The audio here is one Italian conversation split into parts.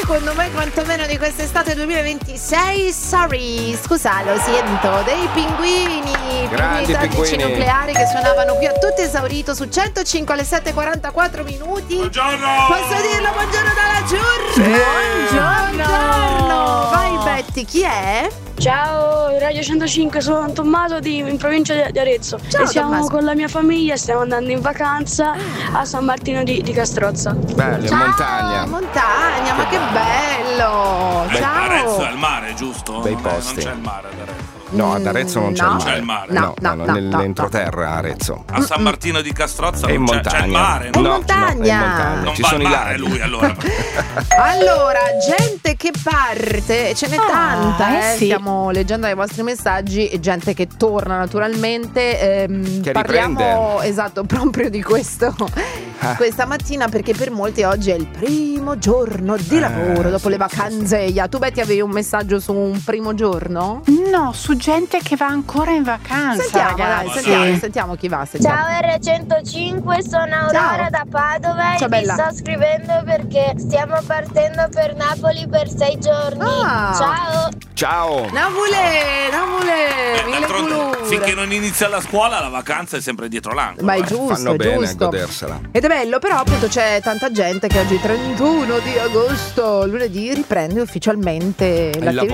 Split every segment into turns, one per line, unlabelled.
secondo me quantomeno di quest'estate 2026. Sorry, scusa, lo sento. Dei pinguini tattici nucleari che suonavano qui a tutto esaurito su 105 alle 7:44 minuti.
Buongiorno.
Posso dirlo? Buongiorno dalla Giurgia.
Sì.
Buongiorno. Vai Betty, chi è?
Ciao, Radio 105, sono Tommaso in provincia di Arezzo.
Ciao,
e siamo
Tommaso.
con la mia famiglia, stiamo andando in vacanza a San Martino di Castrozza.
Bello,
Ciao,
montagna.
Montagna, ma che bello. Ciao.
Arezzo è il mare, giusto?
Bei
Non
posti.
c'è il mare ad Arezzo.
No, ad Arezzo non c'è
no.
il mare.
C'è il mare.
No.
Nell'entroterra Arezzo.
A San Martino di Castrozza
È in
non
montagna.
c'è il mare.
È in
No,
montagna.
no, è in montagna.
Non
Ci
va
sono
al
i
mare
laghi.
lui allora.
Allora, gente che parte, ce n'è tanta,
sì.
Stiamo leggendo i vostri messaggi e gente che torna naturalmente.
Che
parliamo
riprende.
esatto proprio di questo questa mattina, perché per molti oggi è il primo giorno di lavoro dopo le vacanze. Tu Betty avevi un messaggio su un primo giorno?
No, su gente che va ancora in vacanza,
Sentiamo,
ragazzi.
dai, sentiamo chi va. Sentiamo.
Ciao R105, sono Aurora
Ciao.
da Padova
Ciao,
e
bella.
vi sto scrivendo perché stiamo partendo per Napoli per 6 giorni.
Ah.
Ciao!
Ciao.
Navule, mille
D'altronde,
culure.
finché non inizia la scuola, la vacanza è sempre dietro l'angolo.
Ma è giusto,
Fanno
è
bene a
giusto.
godersela.
Ed è bello, però appunto c'è tanta gente che oggi 31 di agosto, lunedì, riprende ufficialmente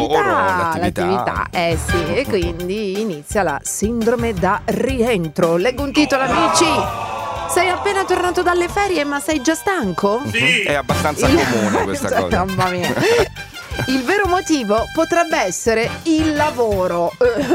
l'attività. Sì, e quindi inizia la sindrome da rientro. Leggo un titolo, amici. Sei appena tornato dalle ferie, ma sei già stanco?
Sì.
È abbastanza comune questa cosa.
Mamma mia. Il vero motivo potrebbe essere il lavoro.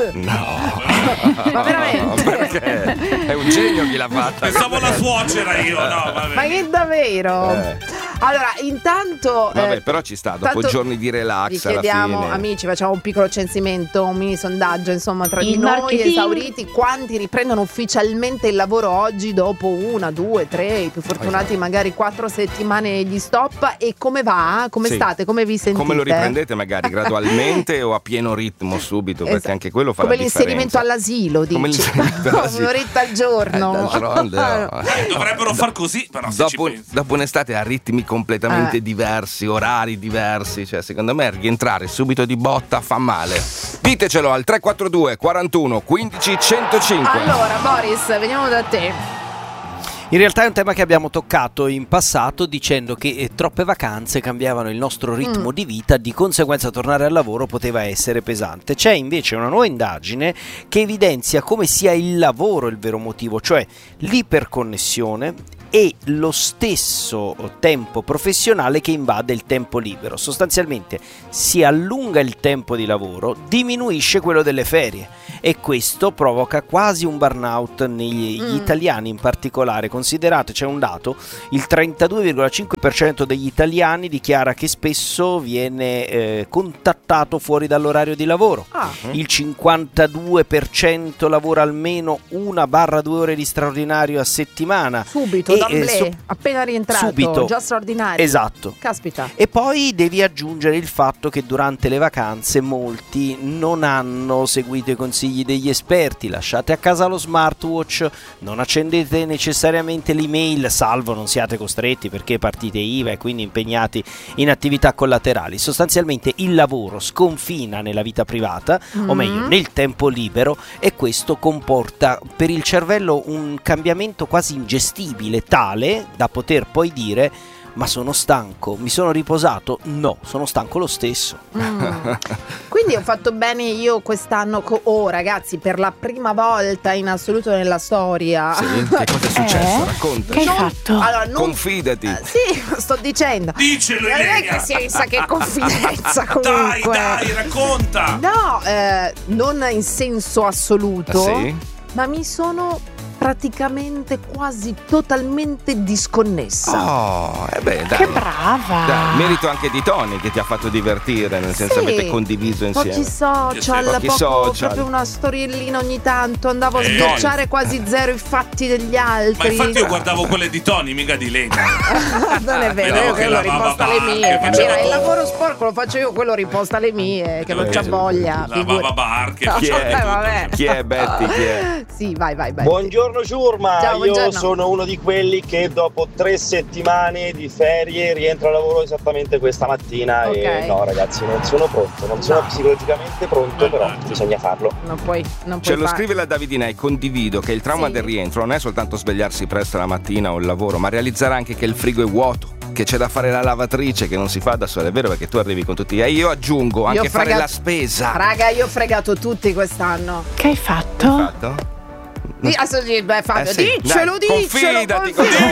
No.
Ma veramente?
Perché? È un genio chi l'ha fatta.
Pensavo la suocera io, no, vabbè.
Ma che davvero? Allora, intanto
Vabbè, però ci sta, dopo
tanto
giorni di
vi
relax alla
chiediamo,
fine.
amici, facciamo un piccolo censimento, un mini sondaggio, insomma, tra di
Il
noi
marketing.
esauriti, quanti riprendono ufficialmente il lavoro oggi dopo 1, 2, 3, i più fortunati magari 4 settimane di stop, e come va? Come
Sì.
state? Come vi sentite?
Come lo riprendete magari gradualmente o a pieno ritmo subito, perché
Esatto.
anche quello fa
come
la
l'inserimento
differenza.
all'asilo, dici?
Come l'inserimento all'asilo.
Un'oretta al giorno.
D'altronde, no.
Dovrebbero far così, però se ci pensi.
Dopo un'estate a ritmi completamente diversi, orari diversi, cioè secondo me rientrare subito di botta fa male. Ditecelo al 342 41 15 105.
Allora, Boris, veniamo da te.
In realtà è un tema che abbiamo toccato in passato dicendo che troppe vacanze cambiavano il nostro ritmo di vita, di conseguenza tornare al lavoro poteva essere pesante. C'è invece una nuova indagine che evidenzia come sia il lavoro il vero motivo, cioè l'iperconnessione e lo stesso tempo professionale che invade il tempo libero. Sostanzialmente si allunga il tempo di lavoro, diminuisce quello delle ferie, e questo provoca quasi un burnout negli italiani in particolare. Considerate, c'è un dato, il 32,5% degli italiani dichiara che spesso viene contattato fuori dall'orario di lavoro. Il 52% lavora almeno 1-2 ore di straordinario a settimana.
Subito,
E,
d'amblè, appena rientrato,
subito.
già straordinario.
Esatto.
Caspita.
E poi devi aggiungere il fatto che durante le vacanze molti non hanno seguito i consigli degli esperti. Lasciate a casa lo smartwatch, non accendete necessariamente l'email, salvo non siate costretti perché partite IVA e quindi impegnati in attività collaterali. Sostanzialmente il lavoro sconfina nella vita privata, o meglio nel tempo libero, e questo comporta per il cervello un cambiamento quasi ingestibile, tale da poter poi dire: ma sono stanco, mi sono riposato? No, sono stanco lo stesso.
Quindi ho fatto bene io quest'anno. Ragazzi, per la prima volta in assoluto nella storia.
Sì, che cosa è successo? Racconta.
Che hai fatto?
Allora, non...
Confidati.
Sì, lo sto dicendo.
Dicelo,
Non è
Elega.
che sia chissà che confidenza
Dai,
comunque.
dai, racconta.
No, non in senso assoluto,
Sì?
ma mi sono praticamente quasi totalmente disconnessa.
Oh, beh, dai.
Che brava!
Dai, merito anche di Tony che ti ha fatto divertire, nel senso
Sì.
avete condiviso insieme.
Pochi social,
Pochi
poco,
social.
proprio una storiellina ogni tanto. Andavo a sbocciare quasi zero i fatti degli altri.
Ma infatti io guardavo quelle di Tony, mica di Lega.
Non è vero,
Vedevo
io
che
quello
lavava
riposta le
barche,
mie.
faceva
Mira, il
tutto.
lavoro sporco lo faccio io, quello riposta le mie, che non c'ha voglia.
Lavava barche,
Chi
faceva di
è?
tutto.
Vabbè.
Chi è Betty? Chi è?
Sì, vai.
Buongiorno Buongiorno Ciurma,
Ciao,
io
buongiorno.
sono uno di quelli che dopo 3 settimane di ferie rientra a lavoro esattamente questa mattina e no ragazzi non sono pronto, non sono psicologicamente pronto, però bisogna farlo.
Non puoi
Ce lo
fare.
scrive la Davidina e condivido che il trauma del rientro non è soltanto svegliarsi presto la mattina o il lavoro, ma realizzare anche che il frigo è vuoto, che c'è da fare la lavatrice, che non si fa da sola. È vero, perché tu arrivi con tutti. E io aggiungo anche fare la spesa.
Raga, io ho fregato tutti quest'anno.
Che hai fatto?
Hai fatto?
Fabio,
sì,
diccelo,
dai, confidati con
Sì,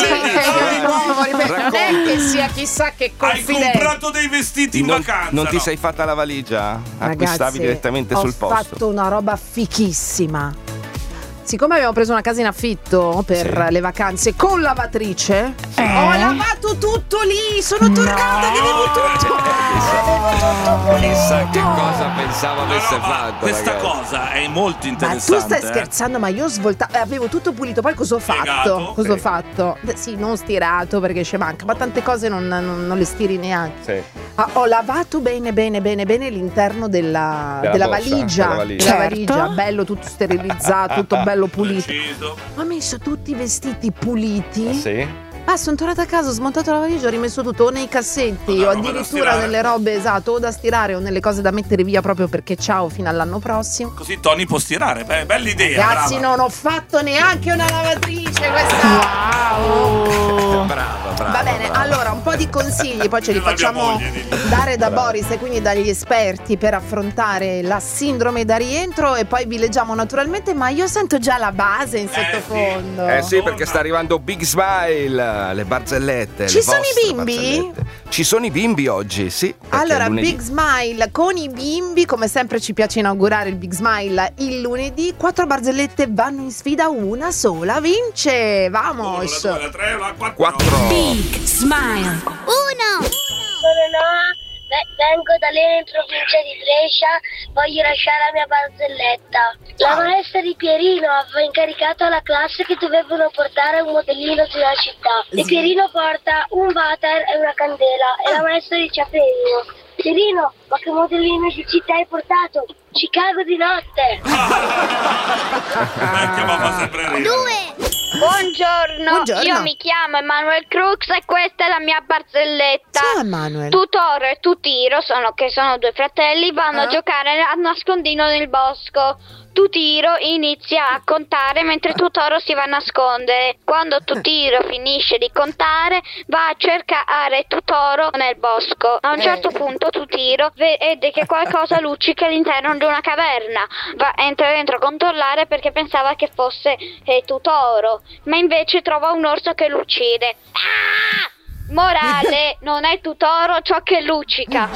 noi,
non è che sia chissà che
Hai
confidente.
comprato dei vestiti in vacanza.
Non ti
no?
sei fatta la valigia?
Ragazzi,
Acquistavi direttamente sul posto.
Ho fatto una roba fichissima. Siccome abbiamo preso una casa in affitto per le vacanze con lavatrice, ho lavato tutto lì, sono tornata che avevo tutto.
Chissà che cosa pensavo avesse fatto.
Questa
ragazzi.
cosa è molto
Ma
interessante.
tu stai scherzando, ma io avevo tutto pulito, poi cosa ho fatto?
Spiegato?
Cosa ho fatto? Sì, non stirato perché ci manca, ma tante cose non le stiri neanche.
Sì.
Ho lavato bene l'interno della
Della
valigia.
borsa, della valigia.
Della
Certo.
valigia, bello tutto sterilizzato, tutto bello pulito.
Preciso.
Ho messo tutti i vestiti puliti.
Sì.
Sono tornata a casa, ho smontato la valigia, ho rimesso tutto o nei cassetti
Una
o
roba da
addirittura
stirare.
nelle robe, esatto, o da stirare o nelle cose da mettere via proprio perché ciao fino all'anno prossimo.
Così Tony può stirare. Bella idea.
Ragazzi,
brava.
non ho fatto neanche una lavatrice questa. Wow.
Brava.
Va bene, allora un po' di consigli, poi ce li
Non abbiamo
facciamo
voglia di-
dare da Boris e quindi dagli esperti per affrontare la sindrome da rientro e poi vi leggiamo naturalmente, ma io sento già la base in sottofondo.
Sì, perché sta arrivando Big Smile, le barzellette.
Ci
le
sono i
vostre
bimbi?
barzellette. Ci sono i bimbi oggi, sì. perché
Allora,
lunedì.
Big Smile con i bimbi, come sempre ci piace inaugurare il Big Smile il lunedì. 4 barzellette vanno in sfida, una sola vince. Vamos!
La 2, la 3, la 4.
4.
Big Smile.
1. Sono Noah, vengo dall'Ene in provincia di Brescia, voglio lasciare la mia barzelletta. La maestra di Pierino aveva incaricato alla classe che dovevano portare un modellino di una città. E Pierino porta un water e una candela e la maestra dice a Pierino: Pierino, ma che modellino di città hai portato? Chicago di notte.
Che mi fa sempre ridere.
2.
Buongiorno.
Io mi chiamo Emanuel Crux e questa è la mia barzelletta.
Ciao Emanuel.
Tutoro e Tutiro, che sono 2 fratelli, vanno a giocare a nascondino nel bosco. Tutiro inizia a contare mentre Tutoro si va a nascondere. Quando Tutiro finisce di contare, va a cercare Tutoro nel bosco. A un certo punto Tutiro vede che qualcosa luccica all'interno di una caverna. Entra dentro a controllare perché pensava che fosse Tutoro, ma invece trova un orso che lo uccide. Ah! Morale, non è Tutoro ciò che luccica.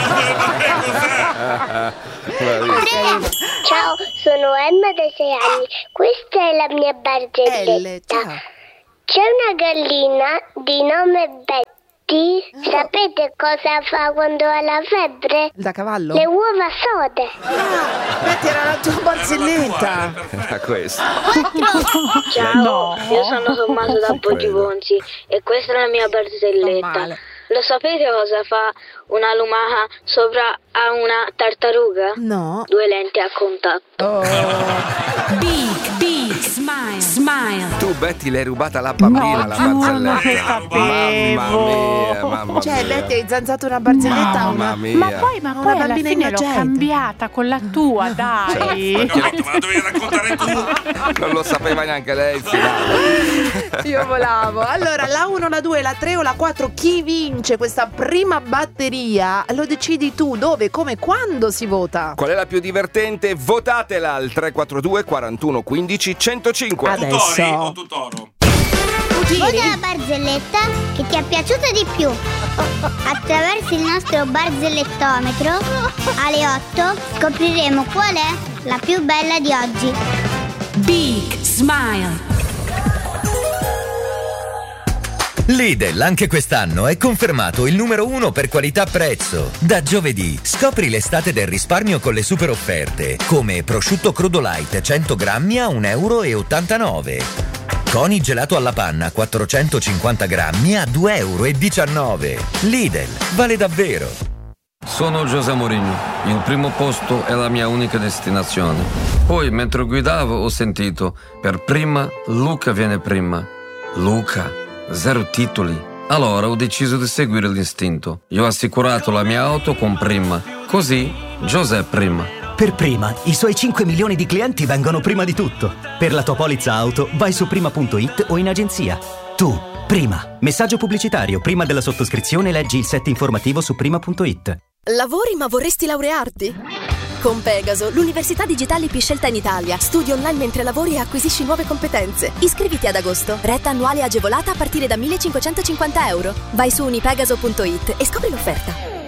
Ciao, sono Emma da 6 anni. Questa è la mia barzelletta. C'è una gallina di nome Betty. Sapete cosa fa quando ha la febbre?
Da cavallo?
Le uova sode.
Betty, era la tua barzelletta.
Era questo.
Ciao, io sono Tommaso da Poggibonzi e questa è la mia barzelletta. Lo sapete cosa fa una lumaca sopra a una tartaruga?
No.
2 lenti a contatto.
Big Smile. Smile.
Tu Betty l'hai rubata la bambina la barzelletta. Mamma mia.
Cioè, Betty, hai zanzato una barzelletta a una...
mia.
Ma poi
una
alla
bambina
fine l'ho
innocente.
cambiata con la tua, dai.
Ma la dovevi raccontare tu.
Non lo sapeva neanche lei il finale.
Io volavo. Allora, la 1, la 2, la 3 o la 4, chi vince questa prima batteria? Lo decidi tu, dove, come, quando si vota?
Qual è la più divertente? Votatela al 342 41 15 105.
Adesso.
Tutori o Tutoro?
Vota la barzelletta che ti è piaciuta di più. Attraverso il nostro barzellettometro alle 8 scopriremo qual è la più bella di oggi.
Big Smile.
Lidl anche quest'anno è confermato il numero 1 per qualità-prezzo. Da giovedì scopri l'estate del risparmio con le super offerte, come prosciutto crudo light 100 grammi a €1,89. Coni gelato alla panna 450 grammi a €2,19. Lidl, vale davvero.
Sono José Mourinho. Il primo posto è la mia unica destinazione. Poi, mentre guidavo, ho sentito: per prima, Luca viene prima. Luca, 0 titoli. Allora ho deciso di seguire l'istinto. Io ho assicurato la mia auto con Prima. Così, José prima.
Per Prima, i suoi 5 milioni di clienti vengono prima di tutto. Per la tua polizza auto, vai su prima.it o in agenzia. Tu, Prima. Messaggio pubblicitario. Prima della sottoscrizione leggi il set informativo su prima.it.
Lavori ma vorresti laurearti? Con Pegaso, l'università digitale più scelta in Italia. Studi online mentre lavori e acquisisci nuove competenze. Iscriviti ad agosto. Retta annuale agevolata a partire da 1.550 euro. Vai su unipegaso.it e scopri l'offerta.